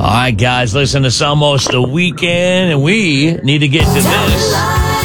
All right, guys, listen, it's almost the weekend, and we need to get to this.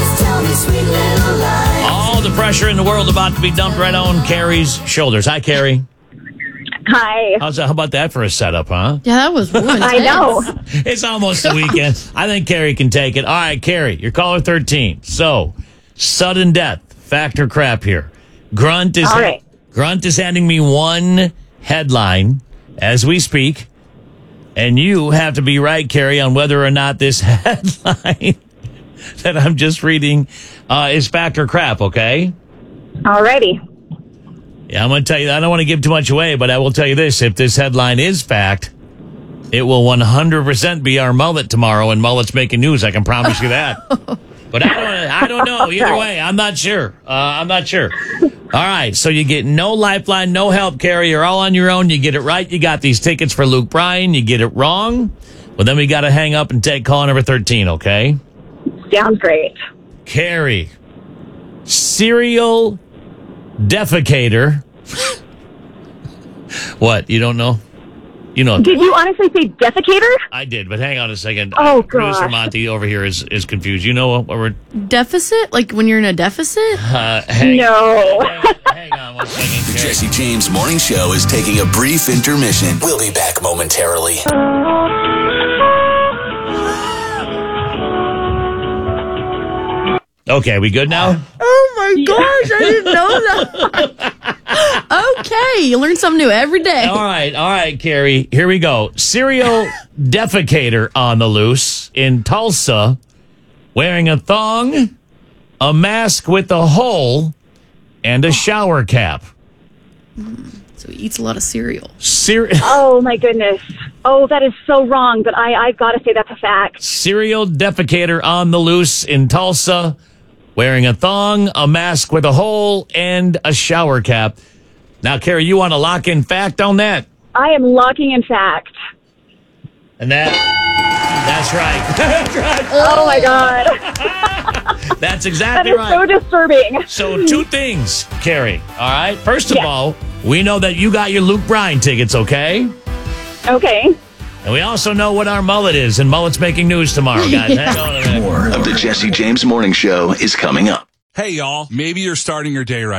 All the pressure in the world about to be dumped right on Carrie's shoulders. Hi, Carrie. Hi. How about that for a setup, huh? Yeah, that was one. I know. It's almost the weekend. I think Carrie can take it. All right, Carrie, you're caller 13. So, sudden death, fact or crap here. Grunt is handing me one headline as we speak, and you have to be right, Carrie, on whether or not this headline that I'm just reading is fact or crap, okay? Alrighty. Yeah, I'm going to tell you, I don't want to give too much away, but I will tell you this. If this headline is fact, it will 100% be our mullet tomorrow, and mullet's making news. I can promise you that. But I don't know. Either way, I'm not sure. All right, so you get no lifeline, no help, Carrie. You're all on your own. You get it right, you got these tickets for Luke Bryan. You get it wrong, well, then we got to hang up and take call number 13, okay? Sounds great. Carrie, serial defecator. What? You don't know? You know. Did you honestly say defecator? I did, but hang on a second. Oh, Producer gosh. Monty over here is confused. You know what we're... Deficit? Like when you're in a deficit? Hang on one second, The Carrie. Jesse James Morning Show is taking a brief intermission. We'll be back momentarily. Okay, we good now? Oh my gosh, I didn't know that. Okay, you learn something new every day. All right, Carrie. Here we go. Serial defecator on the loose in Tulsa, wearing a thong, a mask with a hole, and a shower cap. So he eats a lot of cereal. Oh, my goodness. Oh, that is so wrong, but I've got to say that's a fact. Serial defecator on the loose in Tulsa, wearing a thong, a mask with a hole, and a shower cap. Now, Carrie, you want to lock in fact on that? I am locking in fact. And that's right. That's right. Oh, my God. That's That exactly is right. so disturbing. So, two things, Carrie. All right. First of Yes. all, we know that you got your Luke Bryan tickets, okay? Okay. And we also know what our mullet is, and mullet's making news tomorrow, guys. Hang on a minute. More of the Jesse James Morning Show is coming up. Hey, y'all. Maybe you're starting your day right.